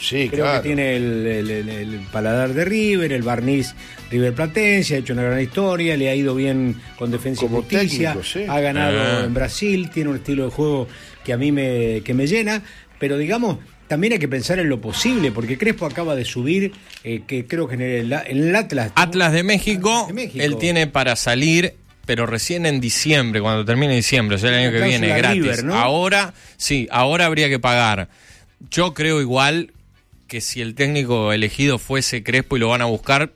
Sí, Creo claro. que tiene el paladar de River, el barniz River Platense, ha hecho una gran historia, le ha ido bien con Defensa y Como Justicia, técnico, sí. ha ganado en Brasil, tiene un estilo de juego que a mí me llena, pero digamos, también hay que pensar en lo posible, porque Crespo acaba de subir, que creo que en el Atlas. Atlas de México, De México. él tiene para salir, pero recién en diciembre, cuando termine diciembre, o sea, el año que viene, cláusula gratis. River, ¿no? Ahora habría que pagar. Yo creo igual que si el técnico elegido fuese Crespo y lo van a buscar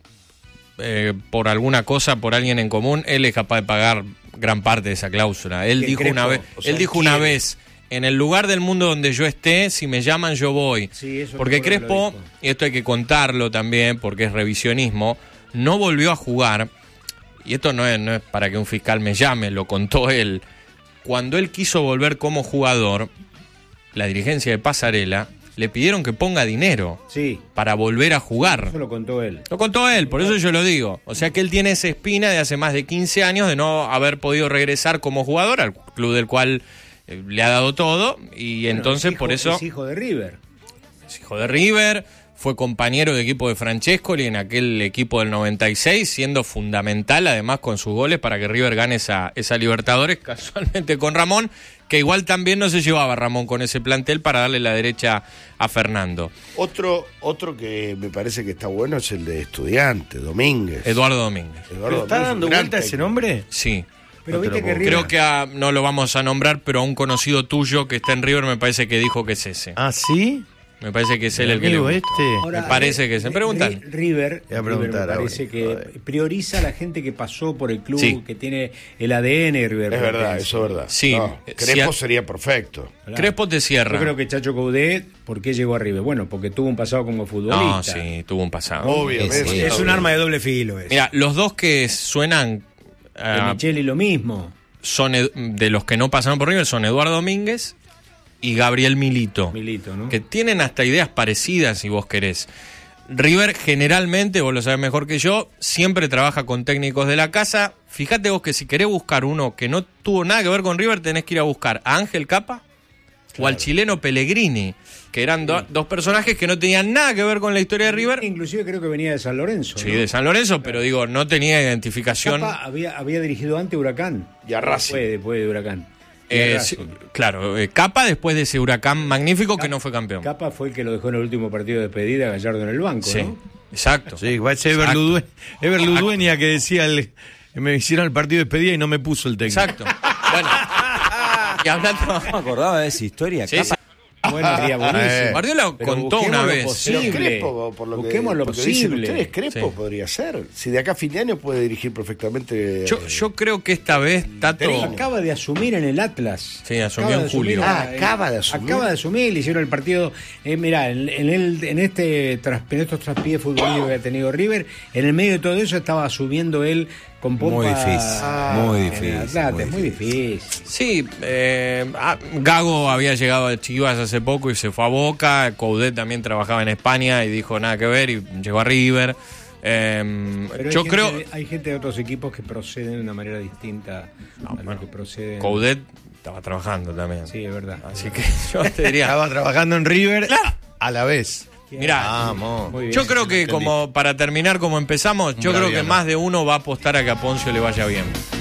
por alguna cosa, por alguien en común, él es capaz de pagar gran parte de esa cláusula. Él dijo Crespo, una vez, en el lugar del mundo donde yo esté, si me llaman yo voy. Sí, eso porque recuerdo que Crespo, lo dijo. y esto hay que contarlo también porque es revisionismo, no volvió a jugar, y esto no es para que un fiscal me llame, lo contó él. Cuando él quiso volver como jugador, la dirigencia de Pasarela le pidieron que ponga dinero Sí, para volver a jugar. eso lo contó él. Lo contó él, por eso yo lo digo. O sea que él tiene esa espina de hace más de 15 años de no haber podido regresar como jugador al club del cual le ha dado todo, y Bueno, entonces por eso es hijo de River. es hijo de River, fue compañero de equipo de Francescoli en aquel equipo del 96, siendo fundamental además con sus goles para que River gane esa Libertadores, casualmente con Ramón, que igual también no se llevaba Ramón con ese plantel para darle la derecha a Fernando. Otro que me parece que está bueno es el de Estudiante, Domínguez. Eduardo Domínguez. Eduardo ¿Pero está Domínguez, dando un gran vuelta ese técnico. nombre? Sí. Pero No te viste lo que puedo River... Creo que no lo vamos a nombrar, pero a un conocido tuyo que está en River me parece que dijo que es ese. ¿Ah, sí? Me parece que es él el que le Amigo gusta. Ahora, Me parece que se preguntan. River, Voy a River preguntar me ahora. parece que prioriza a la gente que pasó por el club, Sí. que tiene el ADN de River. Es verdad, Platense. eso es verdad. Sí. No, Si Crespo a- sería perfecto. Claro. Crespo te cierra. Yo creo que Chacho Coudet, ¿por qué llegó a River? Bueno, porque tuvo un pasado como No, futbolista. sí, tuvo un pasado. Obviamente. Sí, es un arma de doble filo. Eso. Mira, los dos que suenan De Micheli lo mismo. son de los que no pasaron por River son Eduardo Domínguez y Gabriel Milito. Milito, ¿no? Que tienen hasta ideas parecidas, si vos querés. River generalmente, vos lo sabés mejor que yo, siempre trabaja con técnicos de la casa. Fíjate vos que si querés buscar uno que no tuvo nada que ver con River, tenés que ir a buscar a Ángel Capa o al chileno Pellegrini, que eran dos personajes que no tenían nada que ver con la historia de River. Inclusive creo que venía de San Lorenzo. Sí, ¿no? de San Lorenzo, pero digo, no tenía identificación. Capa había dirigido antes Huracán. Y a Racing. Después de Huracán. Y a Racing. Sí, claro, Capa después de ese Huracán magnífico que no fue campeón. Capa fue el que lo dejó en el último partido de despedida a Gallardo en el banco, Sí, ¿no? exacto. Sí, va a ser Ever Ludueña que decía, me hicieron el partido de despedida y no me puso el técnico. Exacto. Bueno, y hablando... No me acordaba de esa historia. Sí, Capa. sí. Bueno, sería buenísimo. Guardiola Pero contó busquemos una lo vez. posible. Pero Crespo, por lo Busquemos lo que dicen posible. ustedes, Crespo Sí. podría ser. Si de acá a fin de año puede dirigir perfectamente. Yo creo que esta vez Tato... Acaba de asumir en el Atlas. Sí, asumió Acaba en de asumir julio. Acaba de asumir. Acaba de asumir, le hicieron el partido. Mirá, en estos traspiés futbolísticos que ha tenido River, en el medio de todo eso estaba asumiendo él con pompa. Muy difícil, muy en el difícil, Atlas, muy muy difícil. Sí, Gago había llegado a Chivas hace poco y se fue a Boca. Coudet también trabajaba en España y dijo nada que ver y llegó a River. Pero Yo creo... hay gente de otros equipos que proceden de una manera distinta a lo que proceden. Coudet estaba trabajando también. Sí, es verdad. Así que yo te diría... Estaba trabajando en River a la vez. Mirá, Vamos. Muy bien. yo creo que entendí. como para terminar como empezamos, yo creo que Braviano. más de uno va a apostar a que a Poncio le vaya bien.